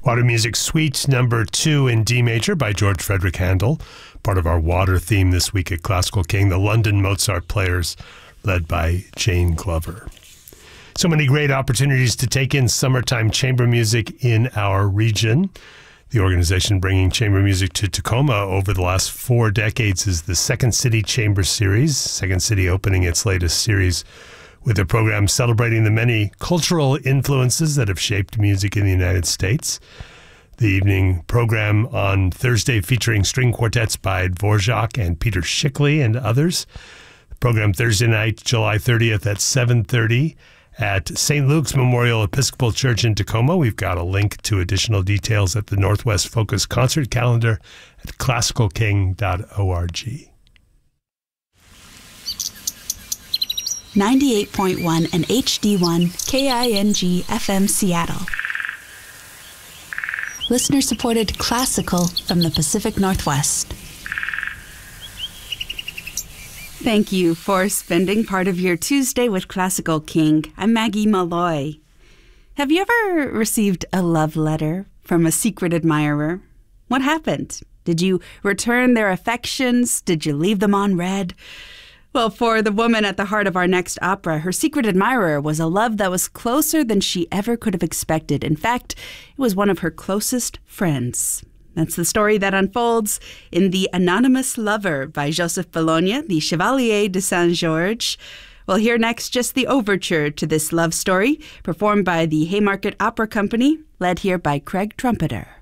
Water Music Suite number 2 in D major by George Frederick Handel, part of our water theme this week at Classical King, the London Mozart Players, led by Jane Glover. So many great opportunities to take in summertime chamber music in our region. The organization bringing chamber music to Tacoma over the last 4 decades is the Second City Chamber Series, Second City opening its latest series with a program celebrating the many cultural influences that have shaped music in the United States. The evening program on Thursday featuring string quartets by Dvorak and Peter Schickli and others. The program Thursday night, July 30th at 7:30 at St. Luke's Memorial Episcopal Church in Tacoma. We've got a link to additional details at the Northwest Focus concert calendar at classicalking.org. 98.1 and HD1 KING FM Seattle. Listener-supported classical from the Pacific Northwest. Thank you for spending part of your Tuesday with Classical King. I'm Maggie Malloy. Have you ever received a love letter from a secret admirer? What happened? Did you return their affections? Did you leave them on read? Well, for the woman at the heart of our next opera, her secret admirer was a love that was closer than she ever could have expected. In fact, it was one of her closest friends. That's the story that unfolds in The Anonymous Lover by Joseph Bologna, the Chevalier de Saint-Georges. We'll hear next just the overture to this love story, performed by the Haymarket Opera Company, led here by Craig Trumpeter.